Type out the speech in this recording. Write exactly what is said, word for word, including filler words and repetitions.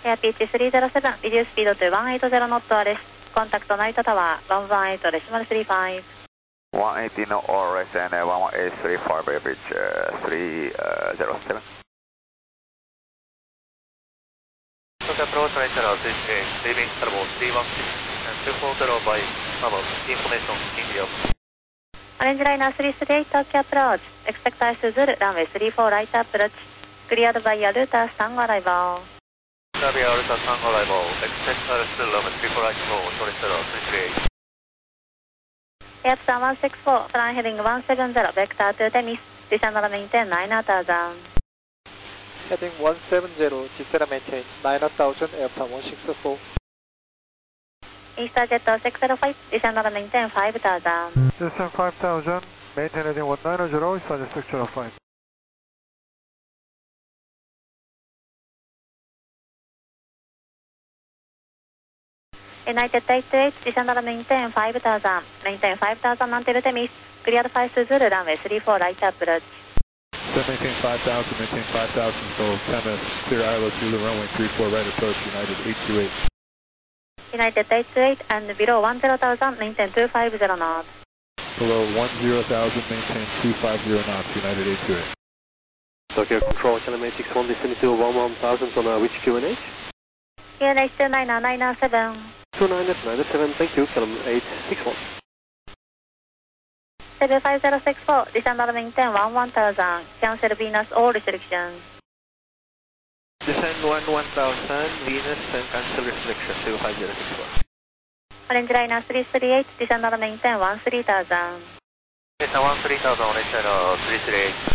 Air Pitch スリーゼロセブン、Reduce Speed to ワンエイトゼロ ノット アールエス。コンタクト成田タワー、ワンワンエイトデシマルスリーファイブ。 ワンエイティー の オーアールエス and ワンワンエイトスリーファイブ Air Pitch スリーゼロセブン。 東京アプローチライター、スイッチレイン、レイビングタラボー、スリーワンシックス、ツーフォーゼロ by サーバー、インフォメーション、インディオ。 オレンジライナースリースリーエイト、Tokyo Approach。Expect ice to Zulu, runway スリーフォー right approach。Cleared by Aruta, Tango arrival。 Cleared by Aruta, Tango arrival。Expect ice to Zulu, runway スリーフォー right approach、オレンジライナースリースリーエイト。 Airplan ワンシックスフォー、Flying heading ワンセブンゼロ、Vector to Temis。Descend maintain ナインゼロゼロ。 Heading one seven zero, descend maintain nine thousand, Airplan one six four. EasterJet six zero five, descend maintain five thousand. Descend five thousand, maintain heading one nine zero, EasterJet six zero five. United eight two eight, descend maintain five thousand. Maintain five thousand until Temis. Cleared five to Zulu, runway three four right approach. Descend maintain five thousand, maintain five thousand, so Temis, clear I L O Zulu, runway three four right approach, United eight two eight. United eight two eight and below one zero thousand, maintain two five zero knots. Below one zero thousand, maintain two five zero knots, United eight two eight. Tokyo Control, Channel eight six one, descending to one one thousand on uh, which Q N H? Q N H two nine nine seven. two nine nine seven, thank you, Channel eight six one. seven five zero six four, descend maintain one one thousand. Cancel Venus all restrictions. Descend one one thousand, Venus and cancel restriction, seven five zero six four. Orange Liner three three eight, descend maintain one three thousand. Descend one three thousand, Orange Liner three three eight.